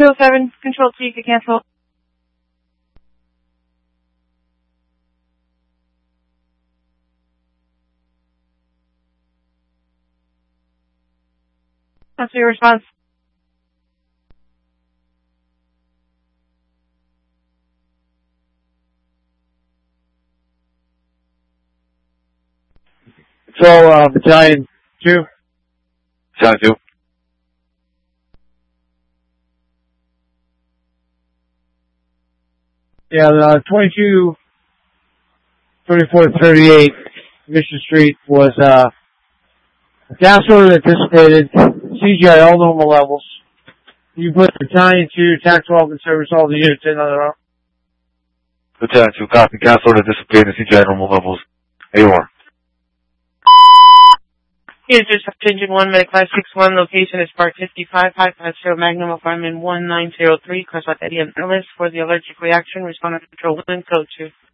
207, Control T, you can cancel. That's your response. So, Battalion 2. Battalion 2. Yeah, 22-34-38 Mission Street was, gas order anticipated, CGI all normal levels. You put Battalion 2, TAC 12 and service all the units in on their own. Battalion 2, copy. Gas order anticipated, CGI normal levels. AOR. Here's just Engine 1, Medic 561, location is Park 55, Magnum Apartment 1903, cross out Eddie and Ellis for the allergic reaction, respond to control 1, code 2.